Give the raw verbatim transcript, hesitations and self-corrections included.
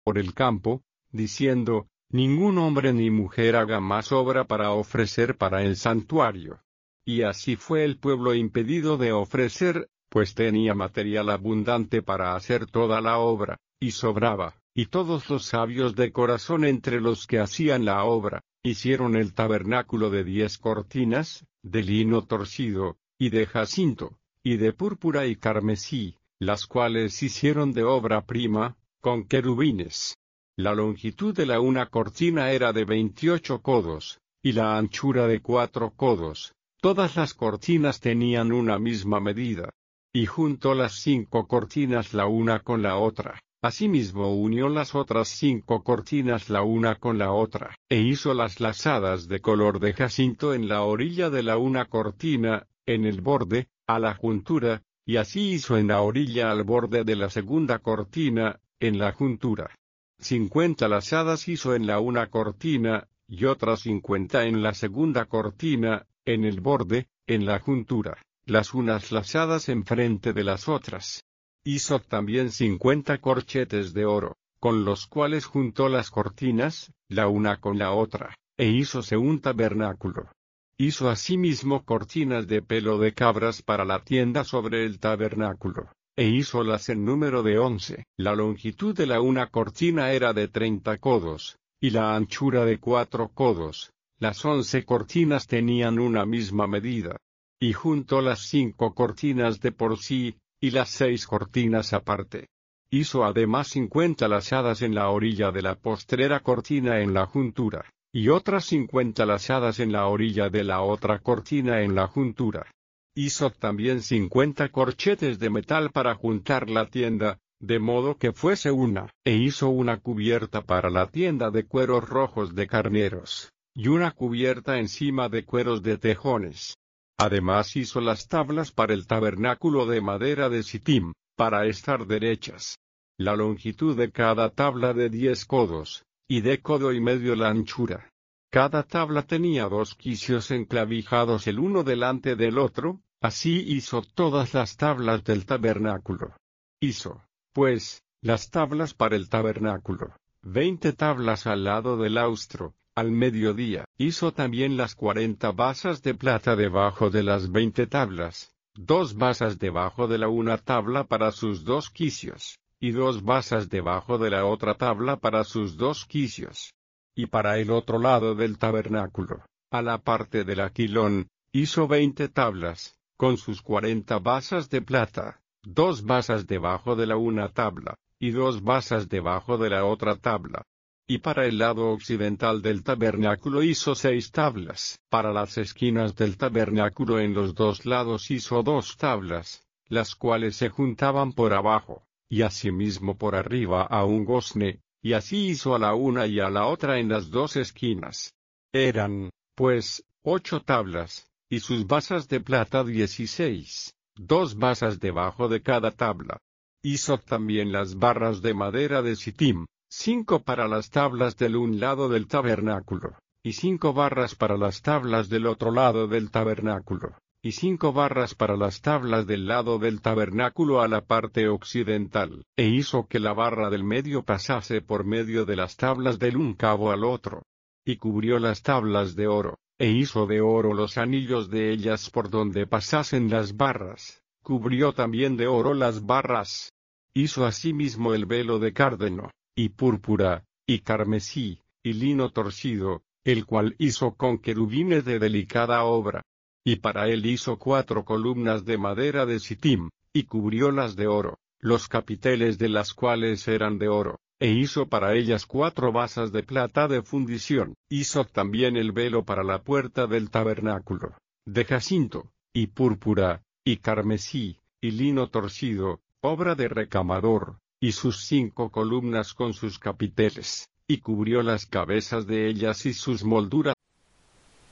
por el campo, diciendo, ningún hombre ni mujer haga más obra para ofrecer para el santuario. Y así fue el pueblo impedido de ofrecer, pues tenía material abundante para hacer toda la obra, y sobraba, y todos los sabios de corazón entre los que hacían la obra, hicieron el tabernáculo de diez cortinas, de lino torcido, y de jacinto, y de púrpura y carmesí, las cuales hicieron de obra prima, con querubines. La longitud de la una cortina era de veintiocho codos, y la anchura de cuatro codos. Todas las cortinas tenían una misma medida. Y juntó las cinco cortinas la una con la otra. Asimismo unió las otras cinco cortinas la una con la otra, e hizo las lazadas de color de jacinto en la orilla de la una cortina, en el borde, a la juntura, y así hizo en la orilla al borde de la segunda cortina, en la juntura. Cincuenta lazadas hizo en la una cortina, y otras cincuenta en la segunda cortina, en el borde, en la juntura, las unas lazadas enfrente de las otras. Hizo también cincuenta corchetes de oro, con los cuales juntó las cortinas, la una con la otra, e hízose un tabernáculo. Hizo asimismo cortinas de pelo de cabras para la tienda sobre el tabernáculo, e hízolas en número de once. La longitud de la una cortina era de treinta codos, y la anchura de cuatro codos. Las once cortinas tenían una misma medida. Y juntó las cinco cortinas de por sí, y las seis cortinas aparte. Hizo además cincuenta lazadas en la orilla de la postrera cortina en la juntura, y otras cincuenta lazadas en la orilla de la otra cortina en la juntura. Hizo también cincuenta corchetes de metal para juntar la tienda, de modo que fuese una, e hizo una cubierta para la tienda de cueros rojos de carneros, y una cubierta encima de cueros de tejones. Además hizo las tablas para el tabernáculo de madera de sitim, para estar derechas. La longitud de cada tabla de diez codos, y de codo y medio la anchura. Cada tabla tenía dos quicios enclavijados el uno delante del otro, así hizo todas las tablas del tabernáculo. Hizo, pues, las tablas para el tabernáculo, veinte tablas al lado del austro. Al mediodía, hizo también las cuarenta basas de plata debajo de las veinte tablas, dos basas debajo de la una tabla para sus dos quicios, y dos basas debajo de la otra tabla para sus dos quicios. Y para el otro lado del tabernáculo, a la parte del aquilón, hizo veinte tablas, con sus cuarenta basas de plata, dos basas debajo de la una tabla, y dos basas debajo de la otra tabla. Y para el lado occidental del tabernáculo hizo seis tablas. Para las esquinas del tabernáculo en los dos lados hizo dos tablas, las cuales se juntaban por abajo, y asimismo por arriba a un gozne, y así hizo a la una y a la otra en las dos esquinas. Eran, pues, ocho tablas, y sus basas de plata dieciséis, dos basas debajo de cada tabla. Hizo también las barras de madera de sitim, cinco para las tablas del un lado del tabernáculo, y cinco barras para las tablas del otro lado del tabernáculo, y cinco barras para las tablas del lado del tabernáculo a la parte occidental, e hizo que la barra del medio pasase por medio de las tablas del un cabo al otro, y cubrió las tablas de oro, e hizo de oro los anillos de ellas por donde pasasen las barras, cubrió también de oro las barras. Hizo asimismo el velo de cárdeno, y púrpura, y carmesí, y lino torcido, el cual hizo con querubines de delicada obra. Y para él hizo cuatro columnas de madera de sitim, y cubriólas de oro, los capiteles de las cuales eran de oro, e hizo para ellas cuatro basas de plata de fundición. Hizo también el velo para la puerta del tabernáculo, de jacinto, y púrpura, y carmesí, y lino torcido, obra de recamador, y sus cinco columnas con sus capiteles, y cubrió las cabezas de ellas y sus molduras